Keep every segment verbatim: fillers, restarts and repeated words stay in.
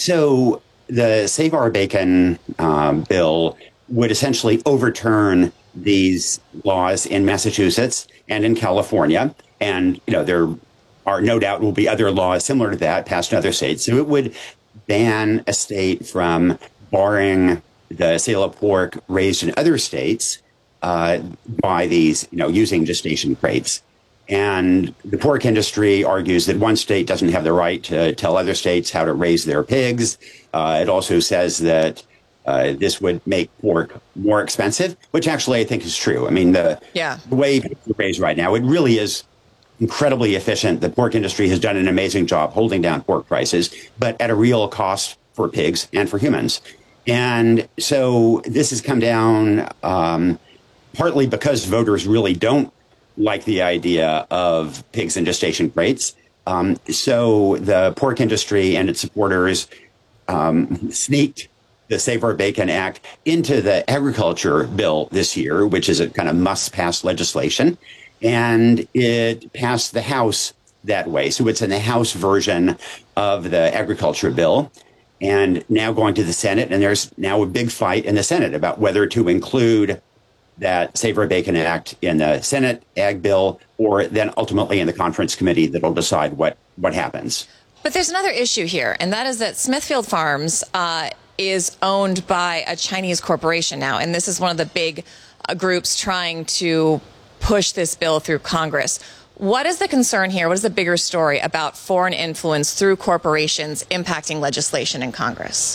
So the Save Our Bacon um, bill would essentially overturn these laws in Massachusetts and in California. And, you know, there are no doubt will be other laws similar to that passed in other states. So it would ban a state from barring the sale of pork raised in other states uh, by these, you know, using gestation crates. And the pork industry argues that one state doesn't have the right to tell other states how to raise their pigs. Uh, it also says that uh, this would make pork more expensive, which actually I think is true. I mean, the, yeah. the way it's raised right now, it really is incredibly efficient. The pork industry has done an amazing job holding down pork prices, but at a real cost for pigs and for humans. And so this has come down um, partly because voters really don't like the idea of pigs in gestation crates. Um, so the pork industry and its supporters um, sneaked the Save Our Bacon Act into the agriculture bill this year, which is a kind of must-pass legislation. And it passed the House that way. So it's in the House version of the agriculture bill. And now going to the Senate, and there's now a big fight in the Senate about whether to include that Save Our Bacon Act in the Senate ag bill, or then ultimately in the conference committee that'll decide what, what happens. But there's another issue here, and that is that Smithfield Farms uh, is owned by a Chinese corporation now. And this is one of the big uh, groups trying to push this bill through Congress. What is the concern here? What is the bigger story about foreign influence through corporations impacting legislation in Congress?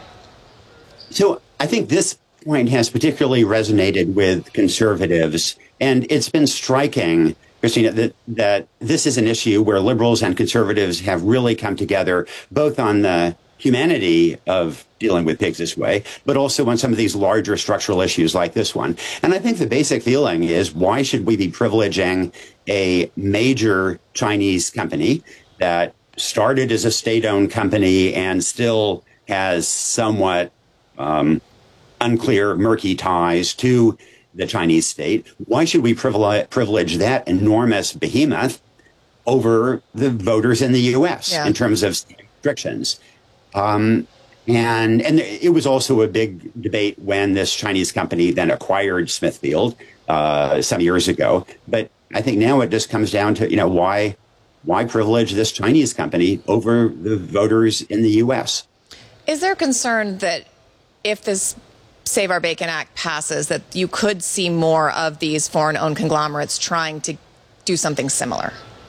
So I think this point has particularly resonated with conservatives, and it's been striking, Christina, that, that this is an issue where liberals and conservatives have really come together, both on the humanity of dealing with pigs this way, but also on some of these larger structural issues like this one. And I think the basic feeling is, why should we be privileging a major Chinese company that started as a state-owned company and still has somewhat um, unclear, murky ties to the Chinese state? Why should we privilege, privilege that enormous behemoth over the voters in the U S yeah. in terms of restrictions? Um, and and it was also a big debate when this Chinese company then acquired Smithfield uh, some years ago. But I think now it just comes down to, you know, why why privilege this Chinese company over the voters in the U S? Is there concern that if this Save Our Bacon Act passes, that you could see more of these foreign-owned conglomerates trying to do something similar?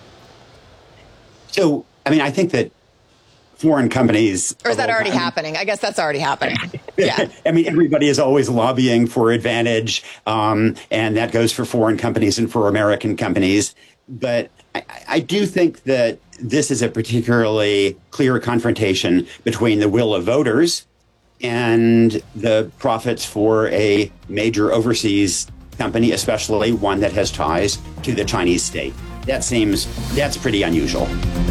So, I mean, I think that foreign companies... Or is that already time, happening? I guess that's already happening. Yeah. I mean, everybody is always lobbying for advantage, um, and that goes for foreign companies and for American companies. But I, I do think that this is a particularly clear confrontation between the will of voters and the profits for a major overseas company, especially one that has ties to the Chinese state. That seems, that's pretty unusual.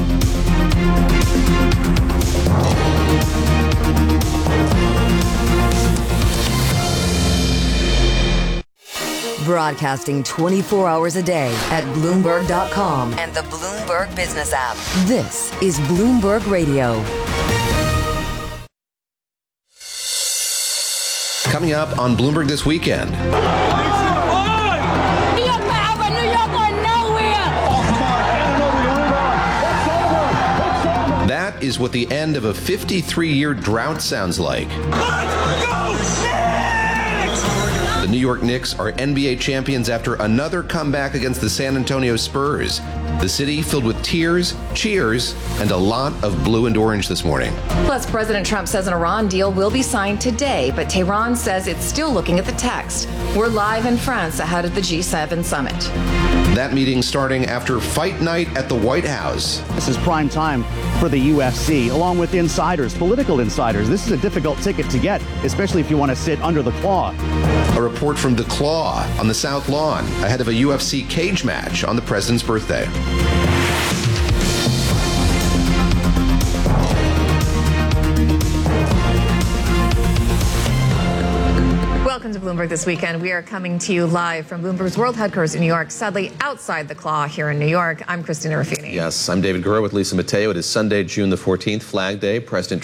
Broadcasting twenty-four hours a day at Bloomberg dot com and the Bloomberg Business app. This is Bloomberg Radio. Coming up on Bloomberg this weekend. New York forever, New York going nowhere. That is what the end of a fifty-three-year drought sounds like. Let's go Knicks! The New York Knicks are N B A champions after another comeback against the San Antonio Spurs. The city filled with tears, cheers, and a lot of blue and orange this morning. Plus, President Trump says an Iran deal will be signed today, but Tehran says it's still looking at the text. We're live in France ahead of the G seven summit. That meeting starting after fight night at the White House. This is prime time for the U F C, along with insiders, political insiders. This is a difficult ticket to get, especially if you want to sit under the claw. A report from The Claw on the South Lawn ahead of a U F C cage match on the president's birthday. Welcome to Bloomberg This Weekend. We are coming to you live from Bloomberg's world headquarters in New York, sadly outside the Claw here in New York. I'm Christina Ruffini. Yes, I'm David Gura with Lisa Mateo. It is Sunday, June the fourteenth, Flag Day. President